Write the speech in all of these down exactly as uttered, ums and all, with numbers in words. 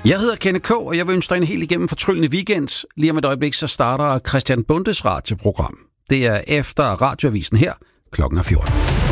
Jeg hedder Kenneth K., og jeg vil ønske dig en helt igennem fortryllende weekend. Lige om et øjeblik, så starter Christian Bundes radioprogram. Det er efter radioavisen her, klokken er fjorten.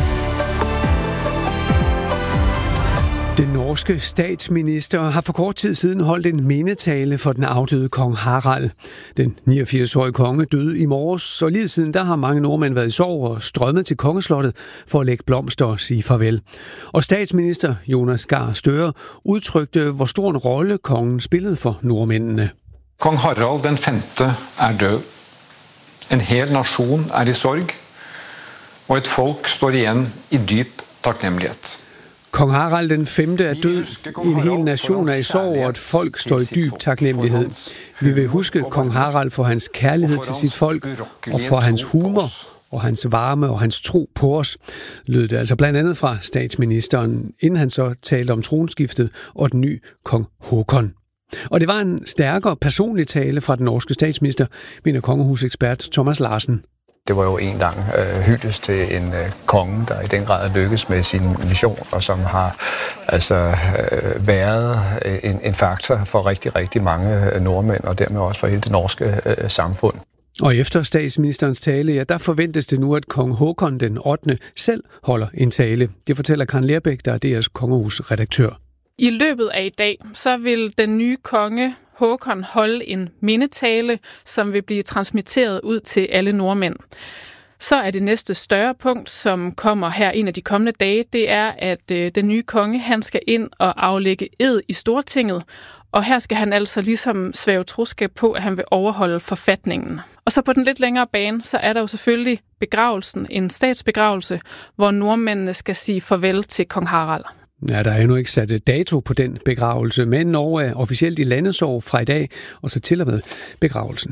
Den norske statsminister har for kort tid siden holdt en mindetale for den afdøde kong Harald. Den niogfirs-årige konge døde i morges, og lige siden der har mange nordmænd været i sorg og strømmet til kongeslottet for at lægge blomster og sige farvel. Og statsminister Jonas Gahr Støre udtrykte, hvor stor en rolle kongen spillede for nordmændene. Kong Harald den femte er død. En hel nation er i sorg, og et folk står igen i dyb taknemmelighed. Kong Harald den femte er død, en hel nation er i sorg, og et folk står i dyb taknemmelighed. Vi vil huske kong Harald for hans kærlighed til sit folk, og for hans humor, og hans varme og hans tro på os, lød det altså blandt andet fra statsministeren, inden han så talte om tronskiftet og den nye kong Håkon. Og det var en stærkere personlig tale fra den norske statsminister, mener kongehusekspert Thomas Larsen. Det var jo en gang øh, hyldest til en øh, konge, der i den grad lykkes med sin mission, og som har altså øh, været en, en faktor for rigtig, rigtig mange øh, nordmænd, og dermed også for hele det norske øh, samfund. Og efter statsministerens tale, ja, der forventes det nu, at kong Håkon den ottende selv holder en tale. Det fortæller Karen Lerbæk, der er D R's kongehusredaktør. I løbet af i dag, så vil den nye konge Håkon holde en mindetale, som vil blive transmitteret ud til alle nordmænd. Så er det næste større punkt, som kommer her en af de kommende dage, det er, at øh, den nye konge han skal ind og aflægge ed i Stortinget, og her skal han altså ligesom svæve troskab på, at han vil overholde forfatningen. Og så på den lidt længere bane, så er der jo selvfølgelig begravelsen, en statsbegravelse, hvor nordmændene skal sige farvel til kong Harald. Ja, der er endnu ikke sat dato på den begravelse, men Norge er officielt i landesorg fra i dag, og så til og med begravelsen.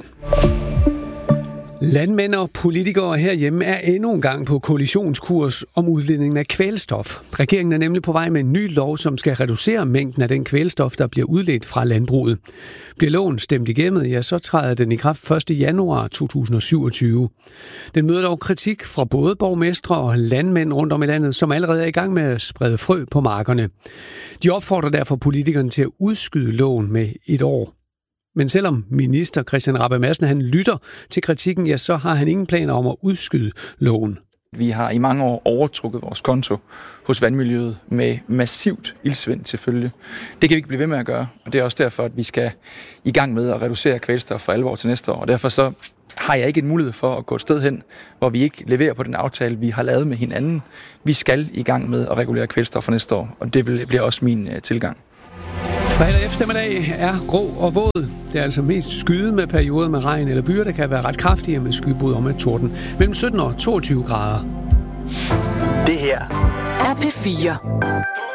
Landmænd og politikere herhjemme er endnu en gang på koalitionskurs om udledningen af kvælstof. Regeringen er nemlig på vej med en ny lov, som skal reducere mængden af den kvælstof, der bliver udledt fra landbruget. Bliver loven stemt igennem, ja, så træder den i kraft første januar to tusind og syvogtyve. Den møder dog kritik fra både borgmestre og landmænd rundt om i landet, som allerede er i gang med at sprede frø på markerne. De opfordrer derfor politikerne til at udskyde loven med et år. Men selvom minister Christian Rabjerg Madsen han lytter til kritikken, ja, så har han ingen planer om at udskyde loven. Vi har i mange år overtrukket vores konto hos vandmiljøet med massivt ildsvind til følge. Det kan vi ikke blive ved med at gøre, og det er også derfor, at vi skal i gang med at reducere kvælstof for alvor til næste år. Og derfor så har jeg ikke en mulighed for at gå et sted hen, hvor vi ikke leverer på den aftale, vi har lavet med hinanden. Vi skal i gang med at regulere kvælstof for næste år, og det bliver også min tilgang. Fredag eftermiddag er grå og våd. Det er altså mest skyde med perioder med regn eller byer, der kan være ret kraftige med skybrud og med torden. Mellem sytten og toogtyve grader. Det her er P fire.